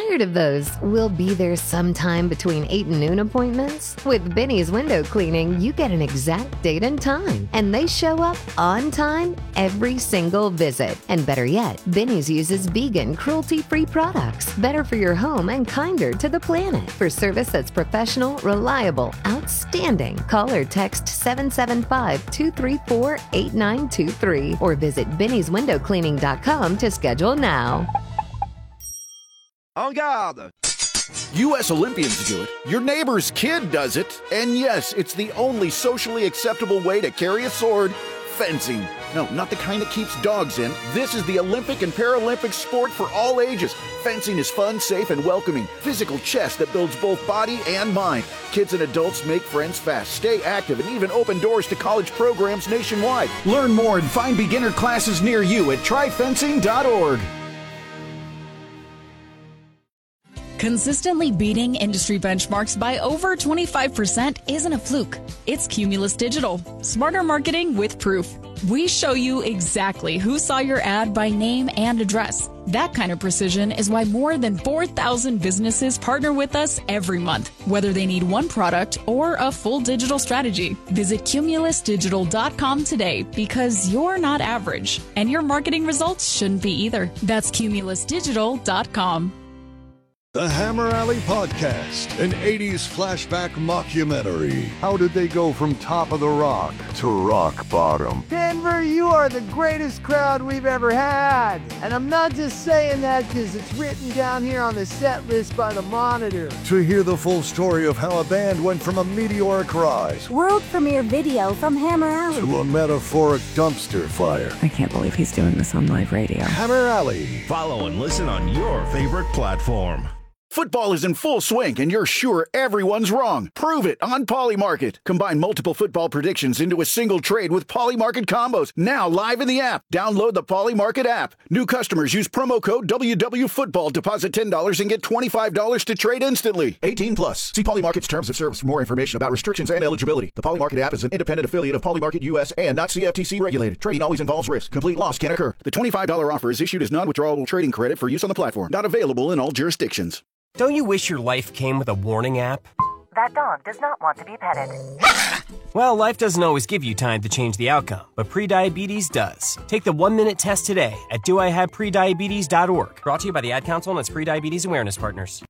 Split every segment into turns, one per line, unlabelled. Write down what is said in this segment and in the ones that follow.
Tired of those "we'll be there sometime between 8 and noon" appointments? With Benny's Window Cleaning, you get an exact date and time, and they show up on time every single visit. And better yet, Benny's uses vegan, cruelty-free products, better for your home and kinder to the planet. For service that's professional, reliable, outstanding, call or text 775-234-8923 or visit bennyswindowcleaning.com to schedule now.
En garde! U.S. Olympians do it. Your neighbor's kid does it. And yes, it's the only socially acceptable way to carry a sword: fencing. No, not the kind that keeps dogs in. This is the Olympic and Paralympic sport for all ages. Fencing is fun, safe, and welcoming. Physical chess that builds both body and mind. Kids and adults make friends fast, stay active, and even open doors to college programs nationwide. Learn more and find beginner classes near you at tryfencing.org.
Consistently beating industry benchmarks by over 25% isn't a fluke. It's Cumulus Digital. Smarter marketing with proof. We show you exactly who saw your ad by name and address. That kind of precision is why more than 4,000 businesses partner with us every month, whether they need one product or a full digital strategy. Visit cumulusdigital.com today, because you're not average, and your marketing results shouldn't be either. That's cumulusdigital.com.
The Hammer Alley Podcast, an 80s flashback mockumentary. How did they go from top of the rock to rock bottom?
Denver, you are the greatest crowd we've ever had. And I'm not just saying that because it's written down here on the set list by the Monitor.
To hear the full story of how a band went from a meteoric rise,
world premiere video from Hammer Alley,
to a metaphoric dumpster fire.
I can't believe he's doing this on live radio.
Hammer Alley.
Follow and listen on your favorite platform.
Football is in full swing, and you're sure everyone's wrong. Prove it on Polymarket. Combine multiple football predictions into a single trade with Polymarket combos. Now live in the app. Download the Polymarket app. New customers use promo code WWFootball. Deposit $10 and get $25 to trade instantly. 18 plus. See Polymarket's terms of service for more information about restrictions and eligibility. The Polymarket app is an independent affiliate of Polymarket US and not CFTC regulated. Trading always involves risk. Complete loss can occur. The $25 offer is issued as non-withdrawable trading credit for use on the platform. Not available in all jurisdictions.
Don't you wish your life came with a warning app?
That dog does not want to be petted.
Well, life doesn't always give you time to change the outcome, but prediabetes does. Take the 1-minute test today at doihaveprediabetes.org. Brought to you by the Ad Council and its prediabetes awareness partners.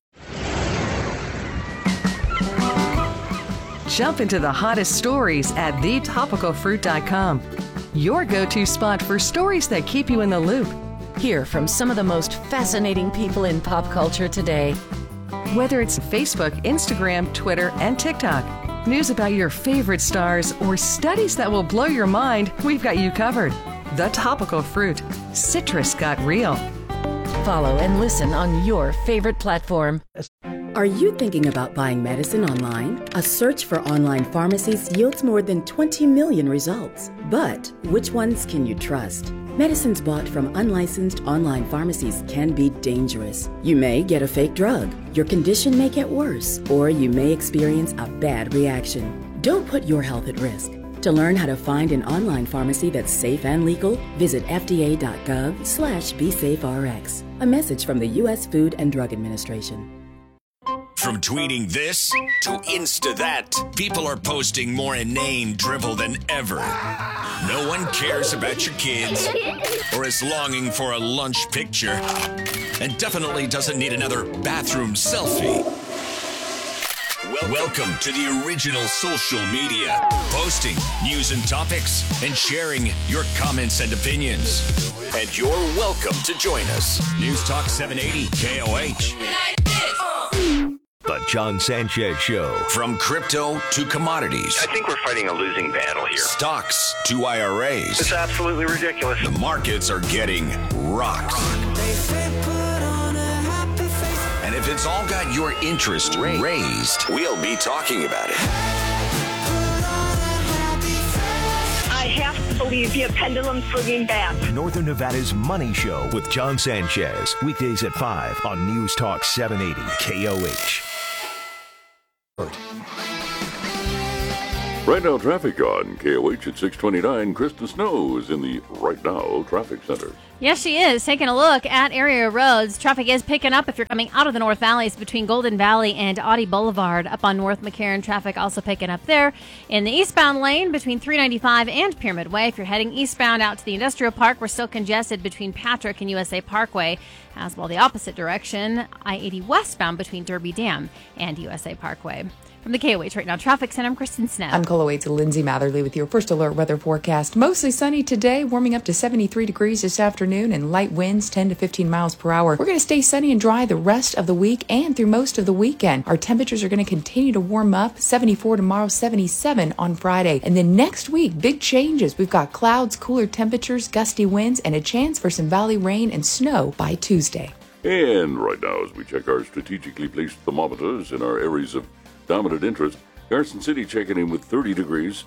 Jump into the hottest stories at thetopicalfruit.com. Your go-to spot for stories that keep you in the loop. Hear from some of the most fascinating people in pop culture today. Whether it's Facebook, Instagram, Twitter, and TikTok, news about your favorite stars, or studies that will blow your mind, we've got you covered. The Topical Fruit. Citrus got real. Follow and listen on your favorite platform.
Are you thinking about buying medicine online? A search for online pharmacies yields more than 20 million results. But which ones can you trust? Medicines bought from unlicensed online pharmacies can be dangerous. You may get a fake drug, your condition may get worse, or you may experience a bad reaction. Don't put your health at risk. To learn how to find an online pharmacy that's safe and legal, visit fda.gov/BeSafeRx. A message from the U.S. Food and Drug Administration.
From tweeting this to Insta that, people are posting more inane drivel than ever. No one cares about your kids or is longing for a lunch picture and definitely doesn't need another bathroom selfie. Welcome to the original social media, posting news and topics and sharing your comments and opinions. And you're welcome to join us. News Talk 780 KOH. The John Sanchez Show. From crypto to commodities.
I think we're fighting a losing battle here.
Stocks to IRAs.
It's absolutely ridiculous.
The markets are getting rocked. And if it's all got your interest raised, we'll be talking about it.
I have to believe your pendulum swinging back.
Northern Nevada's Money Show with John Sanchez. Weekdays at 5 on News Talk 780 KOH.
Right now, traffic on KOH at 629. Kristen Snow is in the Right Now Traffic Center.
Yes, she is. Taking a look at area roads. Traffic is picking up if you're coming out of the North Valleys between Golden Valley and Audie Boulevard. Up on North McCarran, traffic also picking up there. In the eastbound lane between 395 and Pyramid Way. If you're heading eastbound out to the Industrial Park, we're still congested between Patrick and USA Parkway. As well, the opposite direction, I-80 westbound between Derby Dam and USA Parkway. From the KOH Right Now Traffic Center, I'm Kristen Snow.
I'm KOH's Lindsay Matherly with your first alert weather forecast. Mostly sunny today, warming up to 73 degrees this afternoon and light winds 10 to 15 miles per hour. We're going to stay sunny and dry the rest of the week and through most of the weekend. Our temperatures are going to continue to warm up, 74 tomorrow, 77 on Friday. And then next week, big changes. We've got clouds, cooler temperatures, gusty winds, and a chance for some valley rain and snow by Tuesday.
And right now, as we check our strategically placed thermometers in our areas of dominant interest, Carson City checking in with 30 degrees.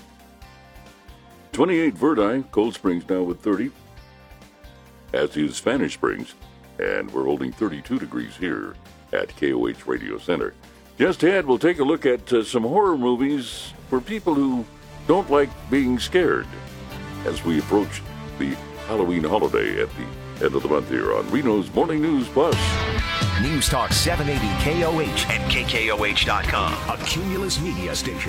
28 Verdi, Cold Springs now with 30. As is Spanish Springs. And we're holding 32 degrees here at KOH Radio Center. Just ahead, we'll take a look at some horror movies for people who don't like being scared as we approach the Halloween holiday at the end of the month here on Reno's Morning News Plus.
News Talk 780 KOH and KKOH.com. A Cumulus Media station.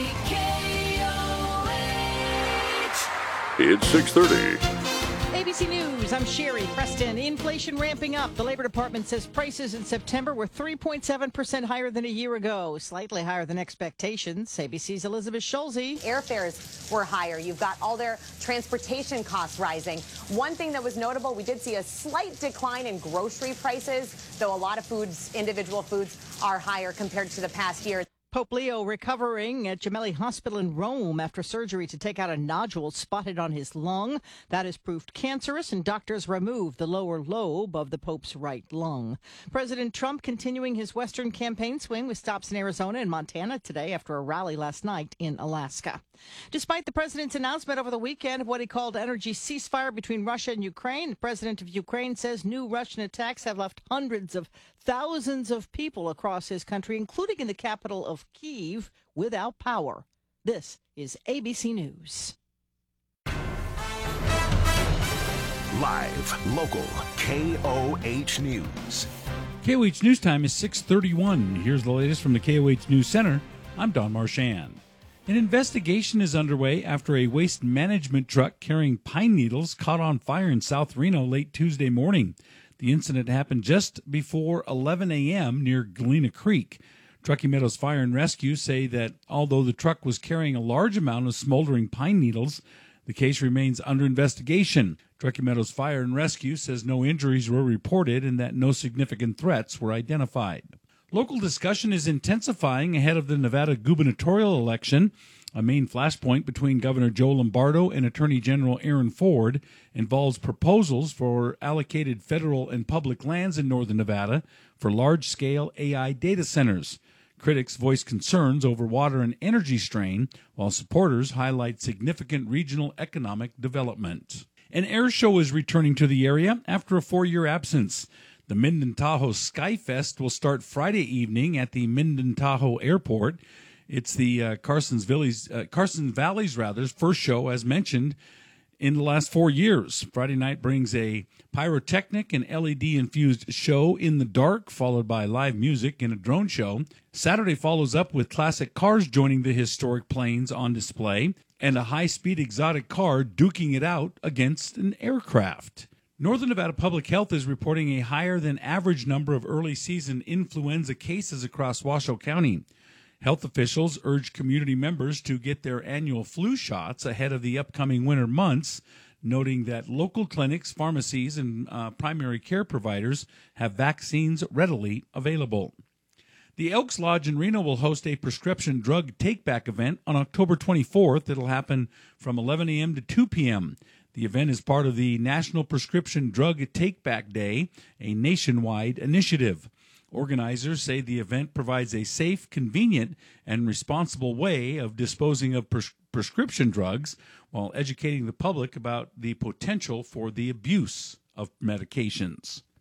It's 6:30.
ABC News, I'm Sherry Preston. Inflation ramping up. The Labor Department says prices in September were 3.7% higher than a year ago, slightly higher than expectations. ABC's Elizabeth Schulze.
Airfares were higher. You've got all their transportation costs rising. One thing that was notable, we did see a slight decline in grocery prices, though a lot of foods, individual foods, are higher compared to the past year.
Pope Leo recovering at Gemelli Hospital in Rome after surgery to take out a nodule spotted on his lung. That is proved cancerous, and doctors removed the lower lobe of the Pope's right lung. President Trump continuing his Western campaign swing with stops in Arizona and Montana today after a rally last night in Alaska. Despite the president's announcement over the weekend of what he called energy ceasefire between Russia and Ukraine, the president of Ukraine says new Russian attacks have left hundreds of thousands of people across his country, including in the capital of Kyiv, without power. This is ABC News.
Live, local, KOH News.
KOH News Time is 6:31. Here's the latest from the KOH News Center. I'm Don Marchand. An investigation is underway after a waste management truck carrying pine needles caught on fire in South Reno late Tuesday morning. The incident happened just before 11 a.m. near Galena Creek. Truckee Meadows Fire and Rescue say that although the truck was carrying a large amount of smoldering pine needles, the case remains under investigation. Truckee Meadows Fire and Rescue says no injuries were reported and that no significant threats were identified. Local discussion is intensifying ahead of the Nevada gubernatorial election. A main flashpoint between Governor Joe Lombardo and Attorney General Aaron Ford involves proposals for allocated federal and public lands in northern Nevada for large-scale AI data centers. Critics voice concerns over water and energy strain, while supporters highlight significant regional economic development. An air show is returning to the area after a 4-year absence. The Minden Tahoe Skyfest will start Friday evening at the Minden Tahoe Airport. It's the Carson Valley's first show, as mentioned, in the last 4 years. Friday night brings a pyrotechnic and LED-infused show in the dark, followed by live music and a drone show. Saturday follows up with classic cars joining the historic planes on display and a high-speed exotic car duking it out against an aircraft. Northern Nevada Public Health is reporting a higher than average number of early season influenza cases across Washoe County. Health officials urge community members to get their annual flu shots ahead of the upcoming winter months, noting that local clinics, pharmacies, and primary care providers have vaccines readily available. The Elks Lodge in Reno will host a prescription drug take-back event on October 24th. It'll happen from 11 a.m. to 2 p.m. The event is part of the National Prescription Drug Take-Back Day, a nationwide initiative. Organizers say the event provides a safe, convenient, and responsible way of disposing of prescription drugs while educating the public about the potential for the abuse of medications.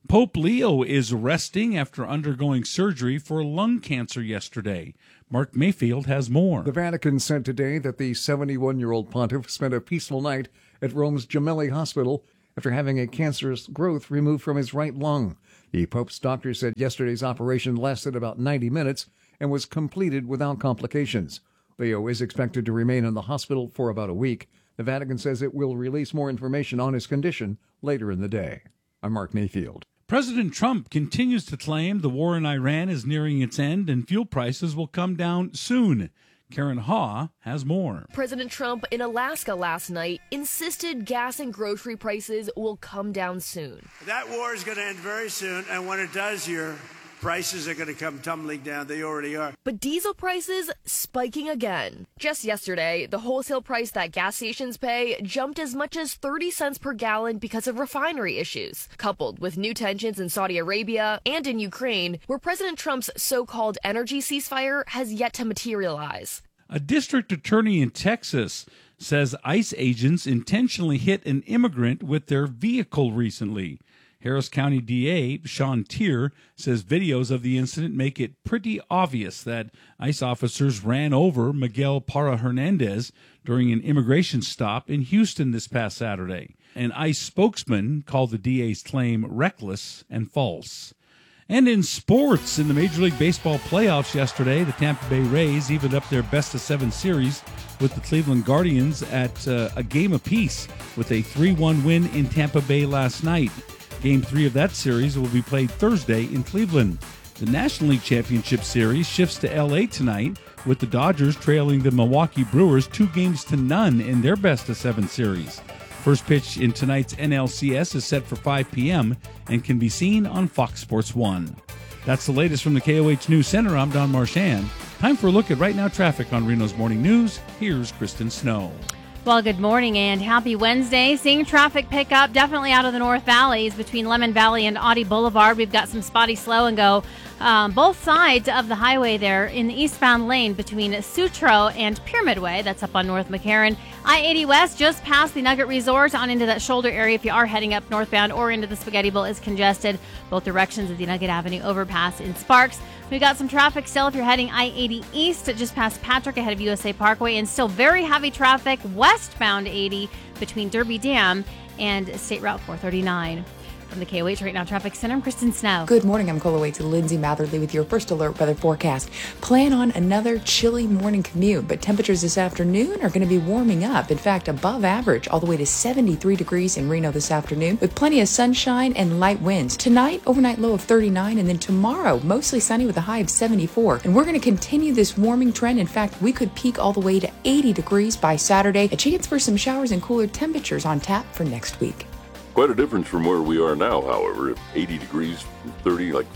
Pope Leo is resting after undergoing surgery for lung cancer yesterday. Mark Mayfield has more.
The Vatican said today that the 71-year-old pontiff spent a peaceful night at Rome's Gemelli Hospital after having a cancerous growth removed from his right lung. The Pope's doctor said yesterday's operation lasted about 90 minutes and was completed without complications. Leo is expected to remain in the hospital for about a week. The Vatican says it will release more information on his condition later in the day. I'm Mark Mayfield.
President Trump continues to claim the war in Iran is nearing its end and fuel prices will come down soon. Karen Haw has more.
President Trump in Alaska last night insisted gas and grocery prices will come down soon.
That war is going to end very soon, and when it does, your prices are going to come tumbling down. They already are.
But diesel prices spiking again. Just yesterday, the wholesale price that gas stations pay jumped as much as 30 cents per gallon because of refinery issues, coupled with new tensions in Saudi Arabia and in Ukraine, where President Trump's so-called energy ceasefire has yet to materialize.
A district attorney in Texas says ICE agents intentionally hit an immigrant with their vehicle recently. Harris County DA Sean Tier says videos of the incident make it pretty obvious that ICE officers ran over Miguel Parra Hernandez during an immigration stop in Houston this past Saturday. An ICE spokesman called the DA's claim reckless and false. And in sports, in the Major League Baseball playoffs yesterday, the Tampa Bay Rays evened up their best-of-7 series with the Cleveland Guardians at a game apiece with a 3-1 win in Tampa Bay last night. Game 3 of that series will be played Thursday in Cleveland. The National League Championship Series shifts to L.A. tonight, with the Dodgers trailing the Milwaukee Brewers 2-0 in their best-of-7 series. First pitch in tonight's NLCS is set for 5 p.m. and can be seen on Fox Sports 1. That's the latest from the KOH News Center. I'm Don Marchand. Time for a look at Right Now traffic on Reno's Morning News. Here's Kristen Snow.
Well, good morning and happy Wednesday. Seeing traffic pick up definitely out of the North Valleys between Lemon Valley and Audi Boulevard. We've got some spotty slow and go both sides of the highway there in the eastbound lane between Sutro and Pyramid Way. That's up on North McCarran. I-80 West just past the Nugget Resort on into that shoulder area if you are heading up northbound or into the Spaghetti Bowl is congested. Both directions of the Nugget Avenue overpass in Sparks. We've got some traffic still if you're heading I-80 East just past Patrick ahead of USA Parkway, and still very heavy traffic westbound 80 between Derby Dam and State Route 439. From the KOH Right Now Traffic Center, I'm Kristen Snow.
Good morning. I'm KOH Lindsay Matherly with your first alert weather forecast. Plan on another chilly morning commute, but temperatures this afternoon are going to be warming up. In fact, above average, all the way to 73 degrees in Reno this afternoon, with plenty of sunshine and light winds. Tonight, overnight low of 39, and then tomorrow, mostly sunny with a high of 74. And we're going to continue this warming trend. In fact, we could peak all the way to 80 degrees by Saturday. A chance for some showers and cooler temperatures on tap for next week.
Quite a difference from where we are now, however. 80 degrees, 30, like...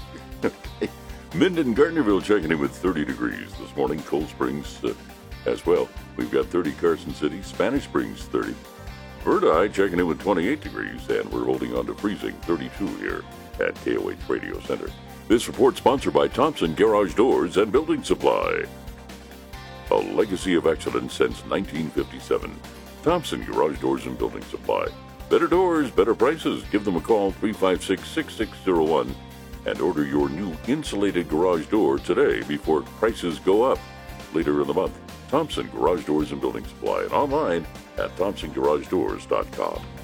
Minden, Gardnerville checking in with 30 degrees this morning. Cold Springs as well. We've got 30 Carson City, Spanish Springs 30. Verdi checking in with 28 degrees, and we're holding on to freezing 32 here at KOH Radio Center. This report sponsored by Thompson Garage Doors and Building Supply. A legacy of excellence since 1957. Thompson Garage Doors and Building Supply. Better doors, better prices. Give them a call, 356-6601, and order your new insulated garage door today before prices go up later in the month. Thompson Garage Doors and Building Supply, and online at thompsongaragedoors.com.